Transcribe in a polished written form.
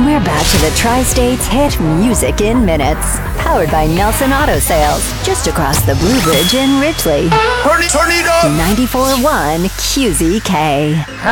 We're back to the Tri-States hit Music in Minutes. Powered by Nelson Auto Sales, just across the Blue Bridge in Ridgely. Turn it up! 94.1 QZK.